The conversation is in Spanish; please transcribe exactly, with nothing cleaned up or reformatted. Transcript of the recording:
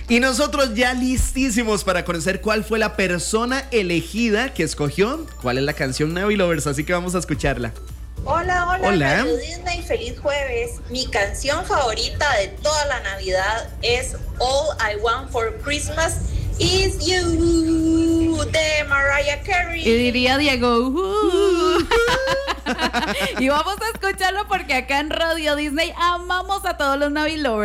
Y nosotros ya listísimos para conocer cuál fue la persona elegida que escogió cuál es la canción Navi Lovers, así que vamos a escucharla. Hola, hola, Hola. Radio Disney, feliz jueves. Mi canción favorita de toda la Navidad es All I Want for Christmas Is You de Mariah Carey. Y diría Diego, uh. Y vamos a escucharlo porque acá en Radio Disney amamos a todos los Navi Lovers.